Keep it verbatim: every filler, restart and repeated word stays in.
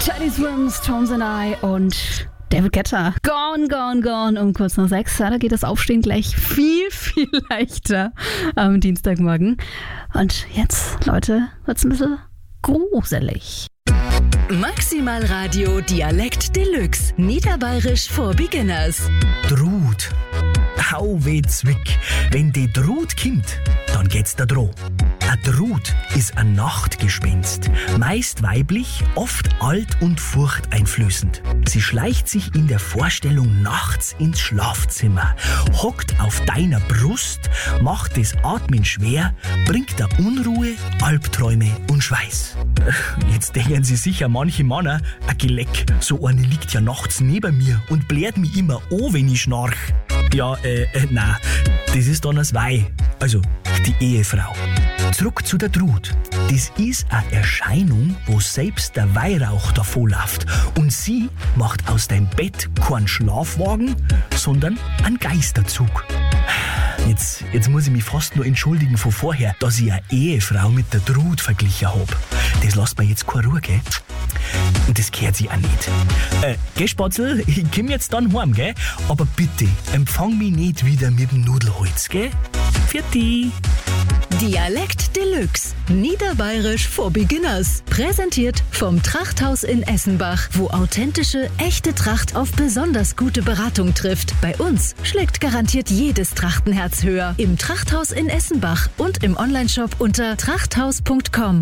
Teddy Swims, Tones and I und David Guetta. Gone, gone, gone um kurz nach sechs. Ja, da geht das Aufstehen gleich viel, viel leichter am Dienstagmorgen. Und jetzt, Leute, wird's ein bisschen gruselig. Maximal Radio Dialekt Deluxe. Niederbayerisch for Beginners. Drut. Hau weh Zwick. Wenn die Drut kommt, dann geht's da dro. Ein Drut ist ein Nachtgespenst. Meist weiblich, oft alt und furchteinflößend. Sie schleicht sich in der Vorstellung nachts ins Schlafzimmer, hockt auf deiner Brust, macht das Atmen schwer, bringt da Unruhe, Albträume und Schweiß. Jetzt denken Sie sicher manche Männer, ein Geleck, so eine liegt ja nachts neben mir und blärt mich immer an, wenn ich schnarch. Ja, äh, äh, nein, das ist dann das Weih, also die Ehefrau. Zurück zu der Drut. Das ist eine Erscheinung, wo selbst der Weihrauch davonläuft. Und sie macht aus deinem Bett keinen Schlafwagen, sondern einen Geisterzug. Jetzt, jetzt muss ich mich fast nur entschuldigen von vorher, dass ich eine Ehefrau mit der Drut verglichen habe. Das lässt mir jetzt keine Ruhe, gell? Und das gehört sich auch nicht. Äh, gell, Spatzel? Ich komm jetzt dann heim, gell? Aber bitte, empfang mich nicht wieder mit dem Nudelholz, gell? Vierte. Dialekt Deluxe. Niederbayerisch for Beginners. Präsentiert vom Trachthaus in Essenbach, wo authentische, echte Tracht auf besonders gute Beratung trifft. Bei uns schlägt garantiert jedes Trachtenherz höher. Im Trachthaus in Essenbach und im Onlineshop unter trachthaus punkt com.